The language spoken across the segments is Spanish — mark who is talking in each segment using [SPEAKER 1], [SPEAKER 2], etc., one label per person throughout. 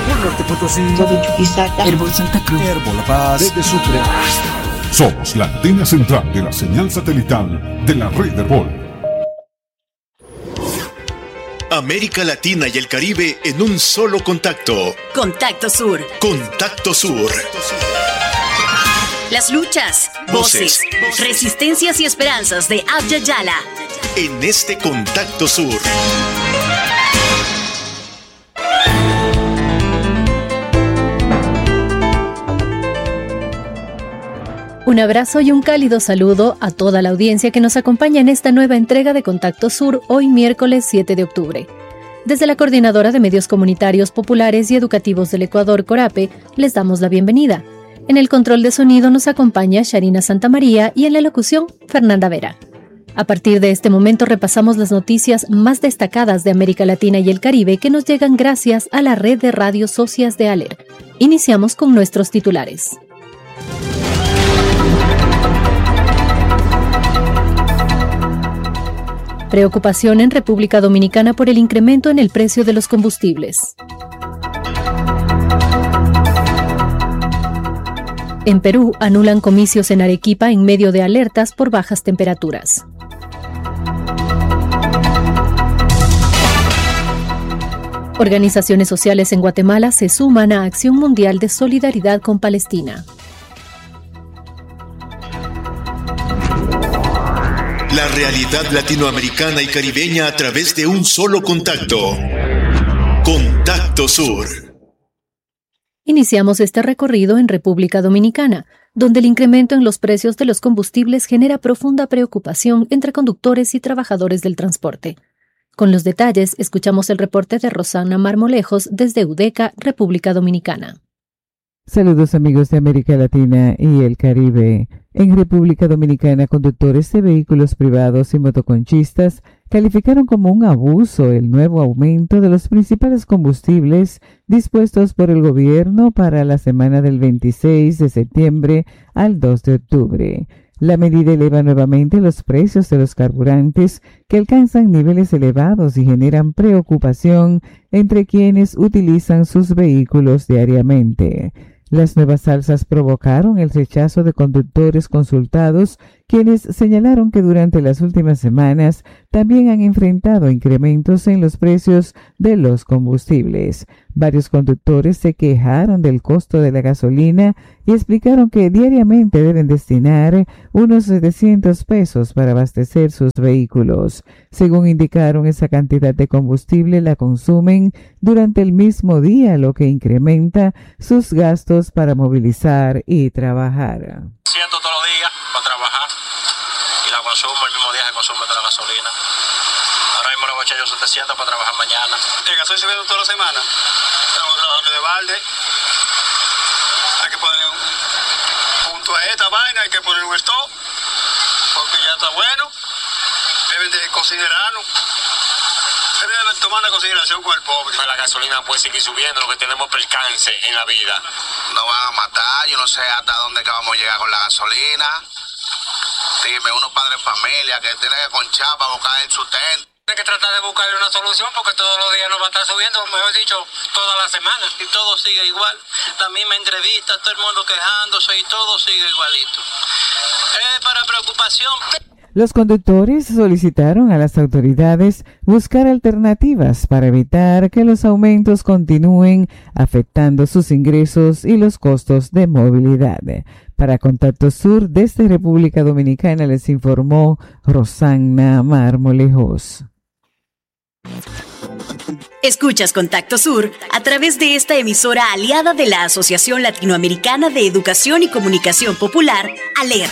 [SPEAKER 1] Herbol Norte Potosí,
[SPEAKER 2] de Chuquisaca,
[SPEAKER 1] Herbol Santa Cruz, Herbol La Paz, desde Sucre.
[SPEAKER 3] Somos la antena central de la señal satelital de la red Herbol.
[SPEAKER 4] América Latina y el Caribe en un solo contacto.
[SPEAKER 5] Contacto Sur.
[SPEAKER 4] Contacto Sur.
[SPEAKER 5] Las luchas, voces, resistencias y esperanzas de Abya Yala.
[SPEAKER 4] En este Contacto Sur.
[SPEAKER 6] Un abrazo y un cálido saludo a toda la audiencia que nos acompaña en esta nueva entrega de Contacto Sur, hoy miércoles 7 de octubre. Desde la Coordinadora de Medios Comunitarios Populares y Educativos del Ecuador, CORAPE, les damos la bienvenida. En el control de sonido nos acompaña Sharina Santamaría y en la locución, Fernanda Vera. A partir de este momento repasamos las noticias más destacadas de América Latina y el Caribe que nos llegan gracias a la red de radios socias de ALER. Iniciamos con nuestros titulares. Preocupación en República Dominicana por el incremento en el precio de los combustibles. En Perú, anulan comicios en Arequipa en medio de alertas por bajas temperaturas. Organizaciones sociales en Guatemala se suman a Acción Mundial de Solidaridad con Palestina.
[SPEAKER 4] La realidad latinoamericana y caribeña a través de un solo contacto. Contacto Sur.
[SPEAKER 6] Iniciamos este recorrido en República Dominicana, donde el incremento en los precios de los combustibles genera profunda preocupación entre conductores y trabajadores del transporte. Con los detalles, escuchamos el reporte de Rosana Marmolejos desde Udeca, República Dominicana.
[SPEAKER 7] Saludos amigos de América Latina y el Caribe. En República Dominicana, conductores de vehículos privados y motoconchistas calificaron como un abuso el nuevo aumento de los principales combustibles dispuestos por el gobierno para la semana del 26 de septiembre al 2 de octubre. La medida eleva nuevamente los precios de los carburantes que alcanzan niveles elevados y generan preocupación entre quienes utilizan sus vehículos diariamente. Las nuevas alzas provocaron el rechazo de conductores consultados, quienes señalaron que durante las últimas semanas también han enfrentado incrementos en los precios de los combustibles. Varios conductores se quejaron del costo de la gasolina y explicaron que diariamente deben destinar unos 700 pesos para abastecer sus vehículos. Según indicaron, esa cantidad de combustible la consumen durante el mismo día, lo que incrementa sus gastos para movilizar y trabajar.
[SPEAKER 8] Siento todos los días para trabajar y la consumo el mismo día que consumo de la gasolina. Ahora mismo le voy a echar yo 700 para trabajar mañana. El gasoil se vende toda la semana. Estamos trabajando de balde. Hay que poner un punto a esta vaina, hay que poner un stop porque ya está bueno. Deben de considerarlo. Deben tomar la consideración con el pobre. La gasolina puede seguir subiendo, lo que tenemos percance en la vida.
[SPEAKER 9] Nos van a matar, yo no sé hasta dónde que vamos a llegar con la gasolina. Dime, unos padres de familia que tienen que conchar para buscar el sustento.
[SPEAKER 8] Hay que tratar de buscarle una solución porque todos los días nos va a estar subiendo, mejor dicho, toda la semana. Y todo sigue igual. La misma entrevista, todo el mundo quejándose y todo sigue igualito. Para preocupación.
[SPEAKER 7] Los conductores solicitaron a las autoridades buscar alternativas para evitar que los aumentos continúen afectando sus ingresos y los costos de movilidad. Para Contacto Sur, desde República Dominicana, les informó Rosana Marmolejos.
[SPEAKER 5] Escuchas Contacto Sur a través de esta emisora aliada de la Asociación Latinoamericana de Educación y Comunicación Popular, ALER.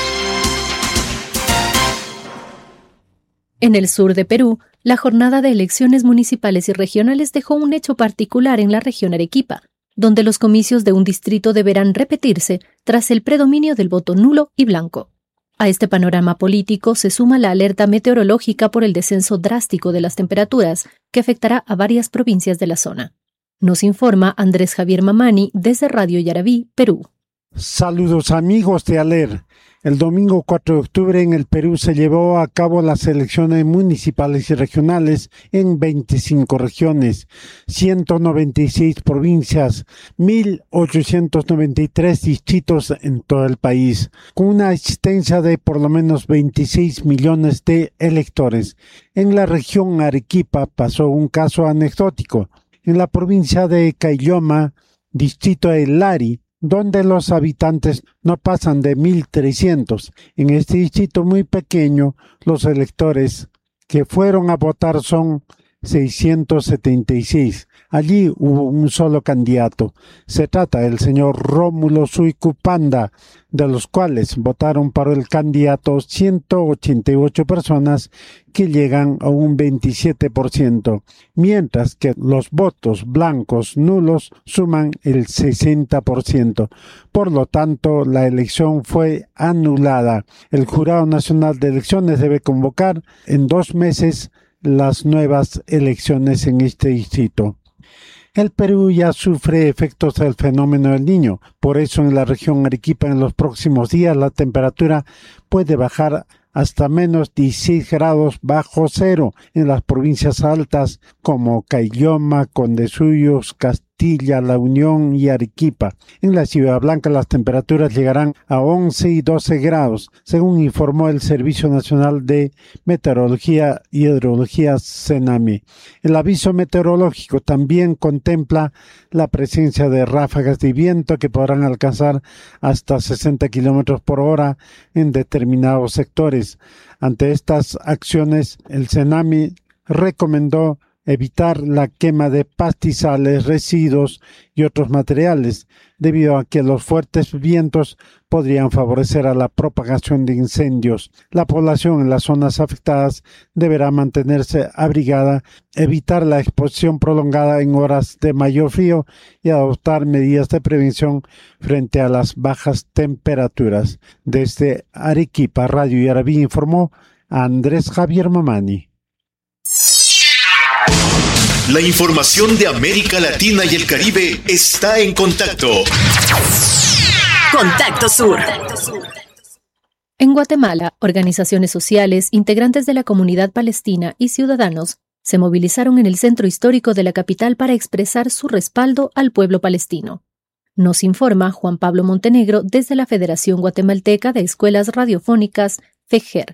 [SPEAKER 6] En el sur de Perú, la jornada de elecciones municipales y regionales dejó un hecho particular en la región Arequipa, donde los comicios de un distrito deberán repetirse tras el predominio del voto nulo y blanco. A este panorama político se suma la alerta meteorológica por el descenso drástico de las temperaturas que afectará a varias provincias de la zona. Nos informa Andrés Javier Mamani desde Radio Yarabí, Perú.
[SPEAKER 10] Saludos amigos de ALER.
[SPEAKER 2] El domingo 4 de octubre en el Perú se llevó a cabo las elecciones municipales y regionales en 25 regiones, 196 provincias, 1.893 distritos en todo el país, con una asistencia de por lo menos 26 millones de electores. En la región Arequipa pasó un caso anecdótico. En la provincia de Caylloma, distrito de Lari, donde los habitantes no pasan de 1.300. En este distrito muy pequeño, los electores que fueron a votar son 676. Allí hubo un solo candidato. Se trata del señor Rómulo Suicupanda, de los cuales votaron para el candidato 188 personas, que llegan a un 27%, mientras que los votos blancos nulos suman el 60%. Por lo tanto, la elección fue anulada. El Jurado Nacional de Elecciones debe convocar en 2 meses las nuevas elecciones en este distrito. El Perú ya sufre efectos del fenómeno del Niño. Por eso en la región Arequipa en los próximos días la temperatura puede bajar hasta menos 16 grados bajo cero en las provincias altas como Caylloma, Condesuyos, Castilla, La Unión y Arequipa. En la Ciudad Blanca las temperaturas llegarán a 11 y 12 grados, según informó el Servicio Nacional de Meteorología y Hidrología CENAMI. El aviso meteorológico también contempla la presencia de ráfagas de viento que podrán alcanzar hasta 60 kilómetros por hora en determinados sectores. Ante estas acciones, el CENAMI recomendó evitar la quema de pastizales, residuos y otros materiales, debido a que los fuertes vientos podrían favorecer a la propagación de incendios. La población en las zonas afectadas deberá mantenerse abrigada, evitar la exposición prolongada en horas de mayor frío y adoptar medidas de prevención frente a las bajas temperaturas. Desde Arequipa, Radio Yarabí informó Andrés Javier Mamani.
[SPEAKER 4] La información de América Latina y el Caribe está en contacto.
[SPEAKER 5] Contacto Sur.
[SPEAKER 6] En Guatemala, organizaciones sociales, integrantes de la comunidad palestina y ciudadanos se movilizaron en el centro histórico de la capital para expresar su respaldo al pueblo palestino. Nos informa Juan Pablo Montenegro desde la Federación Guatemalteca de Escuelas Radiofónicas, FEGER.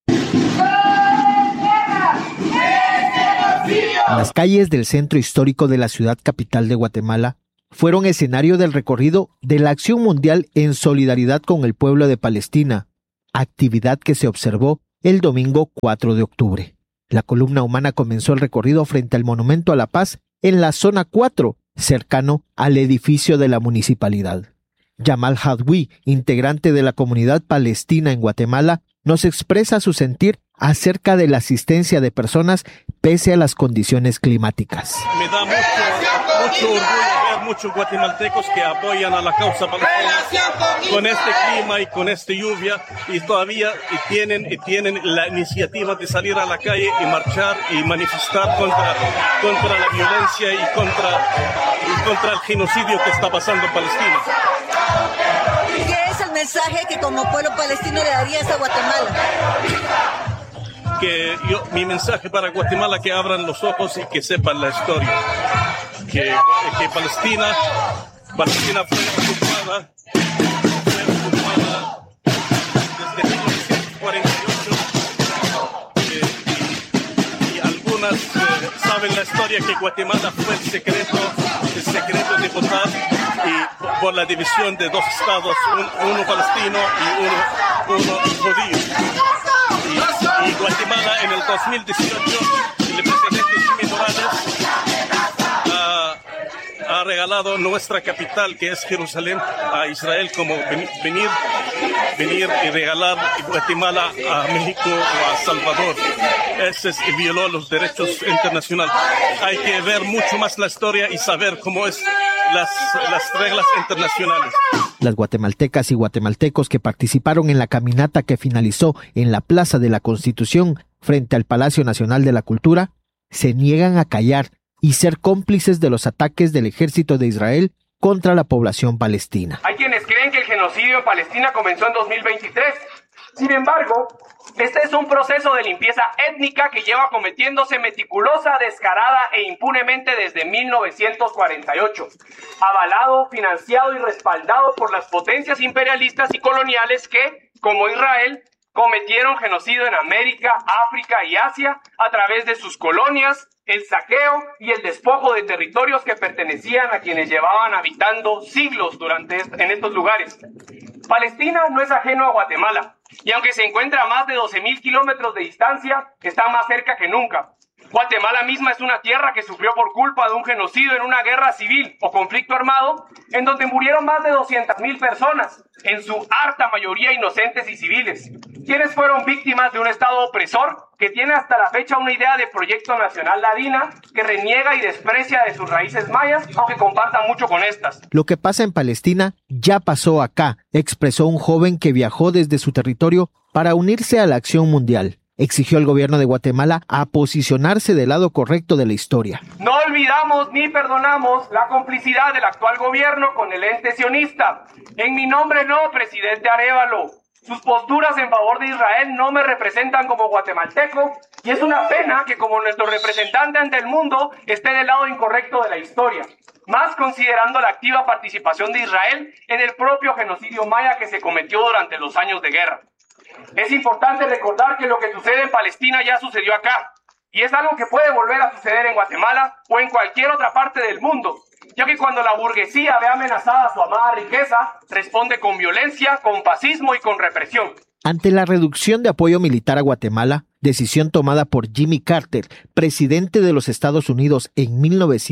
[SPEAKER 10] Las calles del centro histórico de la ciudad capital de Guatemala fueron escenario del recorrido de la Acción Mundial en solidaridad con el pueblo de Palestina, actividad que se observó el domingo 4 de octubre. La columna humana comenzó el recorrido frente al Monumento a la Paz en la zona 4, cercano al edificio de la municipalidad. Yamal Hadwi, integrante de la comunidad palestina en Guatemala, nos expresa su sentir acerca de la asistencia de personas pese a las condiciones climáticas.
[SPEAKER 8] Me da mucho orgullo ver muchos guatemaltecos que apoyan a la causa palestina con este clima y con esta lluvia, y todavía tienen la iniciativa de salir a la calle y marchar y manifestar contra la violencia y contra el genocidio que está pasando en Palestina.
[SPEAKER 11] ¿Qué es el mensaje que como pueblo palestino le darías a Guatemala?
[SPEAKER 8] Mi mensaje para Guatemala, que abran los ojos y que sepan la historia. Que Palestina fue ocupada desde 1948 y algunas saben la historia que Guatemala fue el secreto de votar y por la división de 2 estados, uno palestino y uno judío. Y Guatemala en el 2018, el presidente Jimmy Morales ha regalado nuestra capital, que es Jerusalén, a Israel, como venir y regalar Guatemala a México o a Salvador. Ese violó los derechos internacionales. Hay que ver mucho más la historia y saber cómo es las reglas internacionales.
[SPEAKER 10] Las guatemaltecas y guatemaltecos que participaron en la caminata que finalizó en la Plaza de la Constitución frente al Palacio Nacional de la Cultura se niegan a callar y ser cómplices de los ataques del ejército de Israel contra la población palestina.
[SPEAKER 12] Hay quienes creen que el genocidio en Palestina comenzó en 2023. Sin embargo, este es un proceso de limpieza étnica que lleva cometiéndose meticulosa, descarada e impunemente desde 1948, avalado, financiado y respaldado por las potencias imperialistas y coloniales que, como Israel, cometieron genocidio en América, África y Asia a través de sus colonias, el saqueo y el despojo de territorios que pertenecían a quienes llevaban habitando siglos en estos lugares. Palestina no es ajeno a Guatemala, y aunque se encuentra a más de 12.000 kilómetros de distancia, está más cerca que nunca. Guatemala misma es una tierra que sufrió por culpa de un genocidio en una guerra civil o conflicto armado, en donde murieron más de 200.000 personas, en su harta mayoría inocentes y civiles, quienes fueron víctimas de un Estado opresor que tiene hasta la fecha una idea de proyecto nacional ladina que reniega y desprecia de sus raíces mayas, aunque comparta mucho con estas.
[SPEAKER 10] Lo que pasa en Palestina ya pasó acá, expresó un joven que viajó desde su territorio para unirse a la acción mundial. Exigió al gobierno de Guatemala a posicionarse del lado correcto de la historia.
[SPEAKER 12] No olvidamos ni perdonamos la complicidad del actual gobierno con el ente sionista. En mi nombre no, presidente Arévalo. Sus posturas en favor de Israel no me representan como guatemalteco y es una pena que como nuestro representante ante el mundo esté del lado incorrecto de la historia, más considerando la activa participación de Israel en el propio genocidio maya que se cometió durante los años de guerra. Es importante recordar que lo que sucede en Palestina ya sucedió acá, y es algo que puede volver a suceder en Guatemala o en cualquier otra parte del mundo, ya que cuando la burguesía ve amenazada su amada riqueza, responde con violencia, con fascismo y con represión.
[SPEAKER 10] Ante la reducción de apoyo militar a Guatemala, decisión tomada por Jimmy Carter, presidente de los Estados Unidos en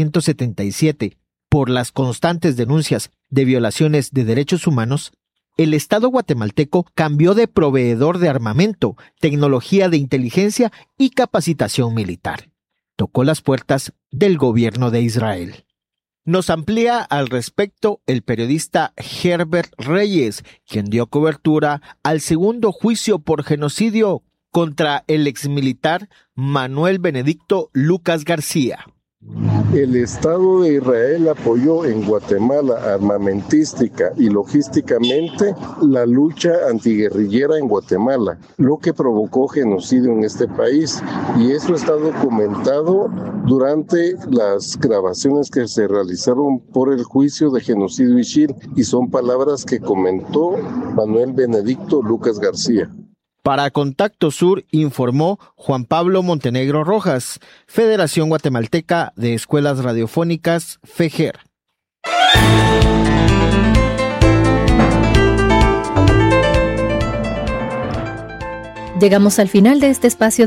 [SPEAKER 10] 1977, por las constantes denuncias de violaciones de derechos humanos, el Estado guatemalteco cambió de proveedor de armamento, tecnología de inteligencia y capacitación militar. Tocó las puertas del gobierno de Israel. Nos amplía al respecto el periodista Herbert Reyes, quien dio cobertura al segundo juicio por genocidio contra el exmilitar Manuel Benedicto Lucas García.
[SPEAKER 13] El Estado de Israel apoyó en Guatemala armamentística y logísticamente la lucha antiguerrillera en Guatemala, lo que provocó genocidio en este país, y eso está documentado durante las grabaciones que se realizaron por el juicio de genocidio Ixil, y son palabras que comentó Manuel Benedicto Lucas García.
[SPEAKER 10] Para Contacto Sur informó Juan Pablo Montenegro Rojas, Federación Guatemalteca de Escuelas Radiofónicas, FEGER.
[SPEAKER 6] Llegamos al final de este espacio